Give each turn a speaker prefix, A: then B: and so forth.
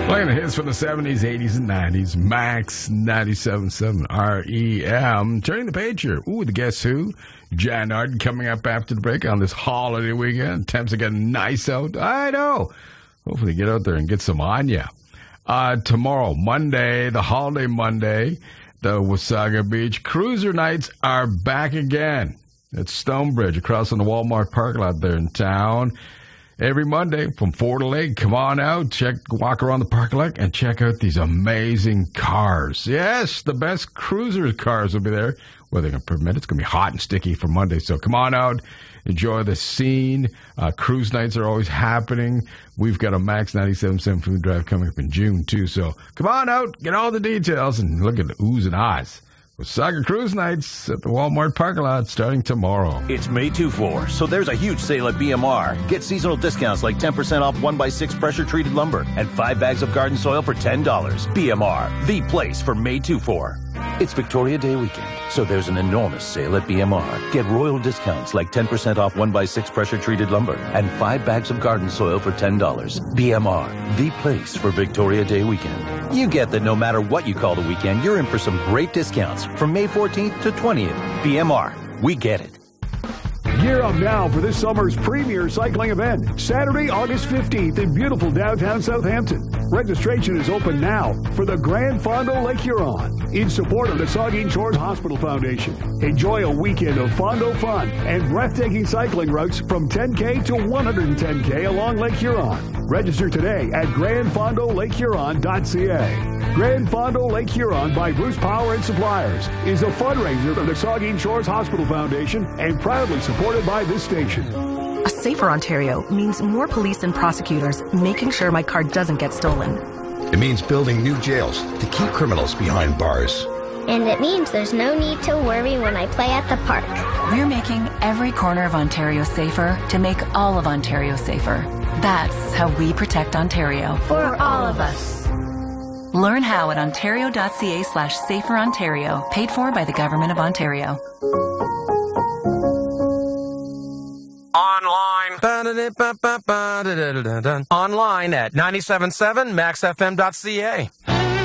A: Playing the hits from the 70s, 80s, and 90s. Max 97.7 REM. Turning the page here. Ooh, the Guess Who? Jan Arden coming up after the break on this holiday weekend. Temps are getting nice out. I know. Hopefully get out there and get some on ya. Tomorrow, Monday, the holiday Monday, the Wasaga Beach Cruiser Nights are back again. At Stonebridge, across on the Walmart parking lot there in town. Every Monday from 4 to 8, come on out, walk around the parking lot and check out these amazing cars. Yes, the best cruiser cars will be there. Well, they're going to permit it. It's going to be hot and sticky for Monday. So come on out, enjoy the scene. Cruise nights are always happening. We've got a Max 97.7 food drive coming up in June, too. So come on out, get all the details, and look at the oohs and ahs. Wasaga Cruise Nights at the Walmart parking lot starting tomorrow.
B: It's May 2-4, so there's a huge sale at BMR. Get seasonal discounts like 10% off 1x6 pressure-treated lumber and 5 bags of garden soil for $10. BMR, the place for May 2-4. It's Victoria Day weekend, so there's an enormous sale at BMR. Get royal discounts like 10% off 1x6 pressure-treated lumber and 5 bags of garden soil for $10. BMR, the place for Victoria Day weekend. You get that no matter what you call the weekend, you're in for some great discounts from May 14th to 20th. BMR, we get it.
C: Gear up now for this summer's premier cycling event, Saturday, August 15th in beautiful downtown Southampton. Registration is open now for the Grand Fondo Lake Huron in support of the Saugeen Shores Hospital Foundation. Enjoy a weekend of Fondo fun and breathtaking cycling routes from 10K to 110K along Lake Huron. Register today at grandfondolakehuron.ca. Grand Fondo Lake Huron by Bruce Power and Suppliers is a fundraiser of the Saugeen Shores Hospital Foundation and proudly supported by this station.
D: A safer Ontario means more police and prosecutors making sure my car doesn't get stolen.
E: It means building new jails to keep criminals behind bars.
F: And it means there's no need to worry when I play at the park.
G: We're making every corner of Ontario safer to make all of Ontario safer. That's how we protect Ontario.
F: For all of us.
G: Learn how at ontario.ca/saferontario, paid for by the Government of Ontario.
H: Online at 97.7maxfm.ca.